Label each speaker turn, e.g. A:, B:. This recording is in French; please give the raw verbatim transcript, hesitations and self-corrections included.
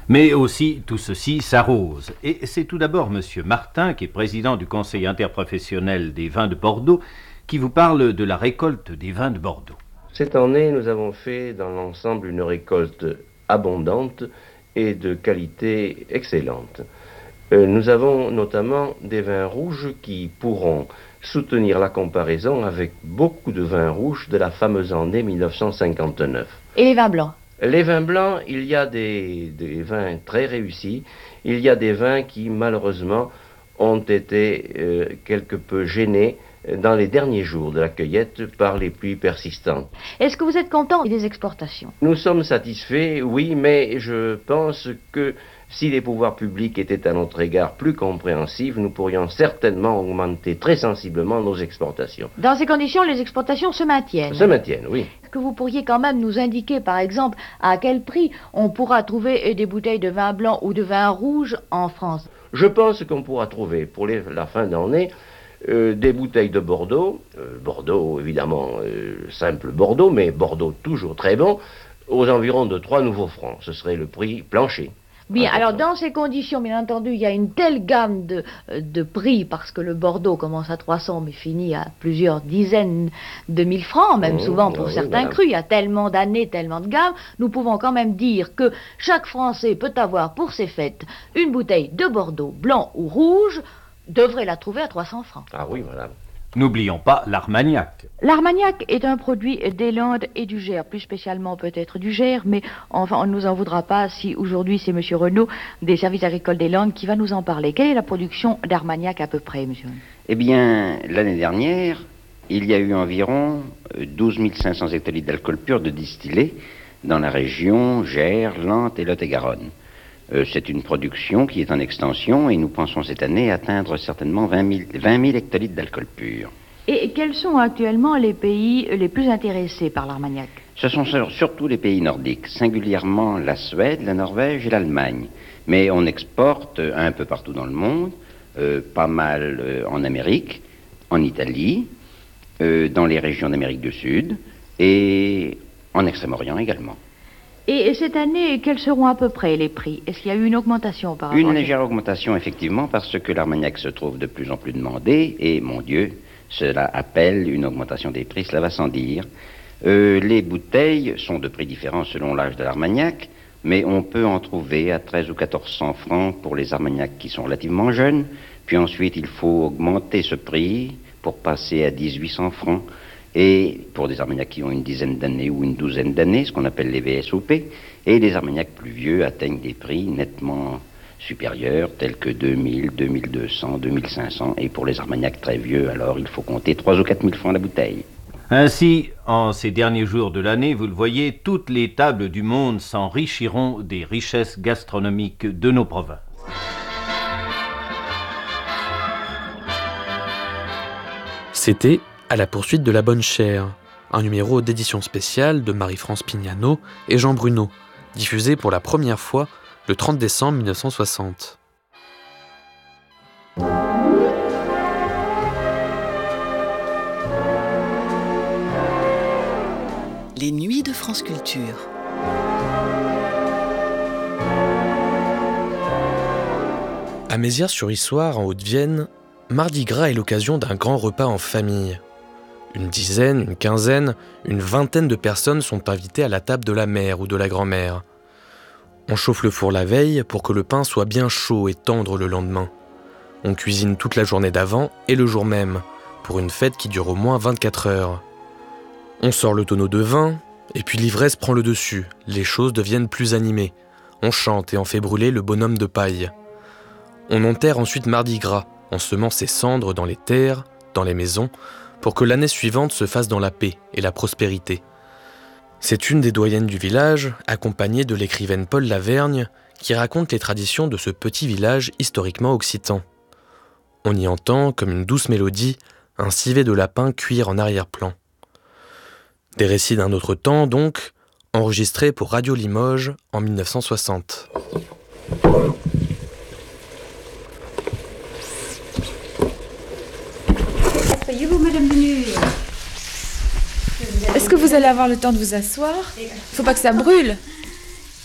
A: Mais aussi, tout ceci s'arrose. Et c'est tout d'abord M. Martin, qui est président du Conseil interprofessionnel des vins de Bordeaux, qui vous parle de la récolte des vins de Bordeaux.
B: Cette année, nous avons fait dans l'ensemble une récolte abondante et de qualité excellente. Euh, nous avons notamment des vins rouges qui pourront soutenir la comparaison avec beaucoup de vins rouges de la fameuse année mille neuf cent cinquante-neuf.
C: Et les vins blancs?
B: Les vins blancs, il y a des, des vins très réussis. Il y a des vins qui, malheureusement, ont été euh, quelque peu gênés dans les derniers jours de la cueillette par les pluies persistantes.
C: Est-ce que vous êtes content des exportations?
B: Nous sommes satisfaits, oui, mais je pense que si les pouvoirs publics étaient à notre égard plus compréhensifs, nous pourrions certainement augmenter très sensiblement nos exportations.
C: Dans ces conditions, les exportations se maintiennent?
B: Se maintiennent, oui.
C: Est-ce que vous pourriez quand même nous indiquer, par exemple, à quel prix on pourra trouver des bouteilles de vin blanc ou de vin rouge en France?
B: Je pense qu'on pourra trouver, pour les, la fin d'année, Euh, des bouteilles de Bordeaux, euh, Bordeaux évidemment euh, simple Bordeaux, mais Bordeaux toujours très bon, aux environs de trois nouveaux francs. Ce serait le prix plancher.
C: Bien, alors dans ces conditions, bien entendu, il y a une telle gamme de, de prix, parce que le Bordeaux commence à trois cents, mais finit à plusieurs dizaines de mille francs, même mmh, souvent pour oui, certains voilà. crus. Il y a tellement d'années, tellement de gammes. Nous pouvons quand même dire que chaque Français peut avoir pour ses fêtes une bouteille de Bordeaux, blanc ou rouge, devrait la trouver à trois cents francs.
B: Ah oui, voilà.
A: N'oublions pas l'Armagnac.
C: L'Armagnac est un produit des Landes et du Gers, plus spécialement peut-être du Gers, mais enfin on ne nous en voudra pas si aujourd'hui c'est M. Renaud des services agricoles des Landes qui va nous en parler. Quelle est la production d'Armagnac à peu près, M. Renaud?
D: Eh bien, l'année dernière, il y a eu environ douze mille cinq cents hectolitres d'alcool pur de distillé dans la région Gers, Landes et Lot-et-Garonne. Euh, c'est une production qui est en extension et nous pensons cette année atteindre certainement vingt mille hectolitres d'alcool pur.
C: Et quels sont actuellement les pays les plus intéressés par l'Armagnac?
D: Ce sont surtout les pays nordiques, singulièrement la Suède, la Norvège et l'Allemagne. Mais on exporte un peu partout dans le monde, euh, pas mal euh, en Amérique, en Italie, euh, dans les régions d'Amérique du Sud et en Extrême-Orient également.
C: Et cette année, quels seront à peu près les prix? Est-ce qu'il y a eu une augmentation par rapport
D: Une
C: à
D: légère augmentation, effectivement, parce que l'Armagnac se trouve de plus en plus demandé, et, mon Dieu, cela appelle une augmentation des prix, cela va sans dire. Euh, les bouteilles sont de prix différents selon l'âge de l'Armagnac, mais on peut en trouver à treize ou quatorze cents francs pour les Armagnacs qui sont relativement jeunes, puis ensuite il faut augmenter ce prix pour passer à dix-huit cents francs. Et pour des Armagnacs qui ont une dizaine d'années ou une douzaine d'années, ce qu'on appelle les V S O P, et les Armagnacs plus vieux atteignent des prix nettement supérieurs, tels que deux mille, deux mille deux cents, deux mille cinq cents, et pour les Armagnacs très vieux, alors il faut compter trois ou quatre mille francs la bouteille.
A: Ainsi, en ces derniers jours de l'année, vous le voyez, toutes les tables du monde s'enrichiront des richesses gastronomiques de nos provinces.
E: C'était À la poursuite de la bonne chère, un numéro d'édition spéciale de Marie-France Pignano et Jean Bruno, diffusé pour la première fois le trente décembre mille neuf cent soixante.
F: Les Nuits de France Culture.
E: À Mézières-sur-Issoire, en Haute-Vienne, Mardi Gras est l'occasion d'un grand repas en famille. Une dizaine, une quinzaine, une vingtaine de personnes sont invitées à la table de la mère ou de la grand-mère. On chauffe le four la veille pour que le pain soit bien chaud et tendre le lendemain. On cuisine toute la journée d'avant et le jour même, pour une fête qui dure au moins vingt-quatre heures. On sort le tonneau de vin, et puis l'ivresse prend le dessus, les choses deviennent plus animées. On chante et on fait brûler le bonhomme de paille. On enterre ensuite Mardi Gras, en semant ses cendres dans les terres, dans les maisons, pour que l'année suivante se fasse dans la paix et la prospérité. C'est une des doyennes du village, accompagnée de l'écrivaine Paul Lavergne, qui raconte les traditions de ce petit village historiquement occitan. On y entend, comme une douce mélodie, un civet de lapin cuire en arrière-plan. Des récits d'un autre temps, donc, enregistrés pour Radio Limoges en mille neuf cent soixante.
G: Asseyez-vous, Madame Denure.
H: Est-ce que vous allez avoir le temps de vous asseoir? Faut pas que ça brûle.